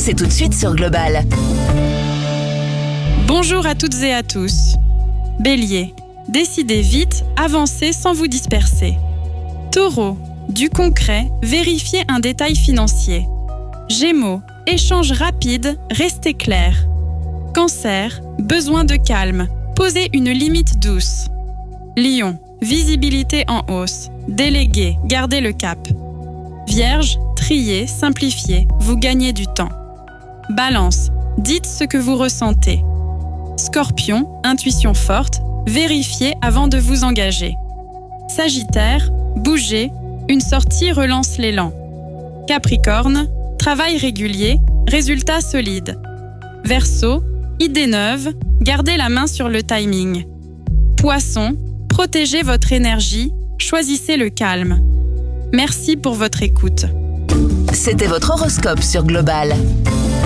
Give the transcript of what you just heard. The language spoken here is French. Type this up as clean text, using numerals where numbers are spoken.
c'est tout de suite sur Global. Bonjour à toutes et à tous. Bélier, décidez vite, avancez sans vous disperser. Taureau, du concret, vérifiez un détail financier. Gémeaux, échange rapide, restez clair. Cancer, besoin de calme, posez une limite douce. Lion, visibilité en hausse, déléguez, gardez le cap. Vierge, triez, simplifiez, vous gagnez du temps. Balance, dites ce que vous ressentez. Scorpion, intuition forte, vérifiez avant de vous engager. Sagittaire, bougez, une sortie relance l'élan. Capricorne, travail régulier, résultat solide. Verseau, idée neuve, gardez la main sur le timing. Poisson, protégez votre énergie, choisissez le calme. Merci pour votre écoute. C'était votre horoscope sur Global.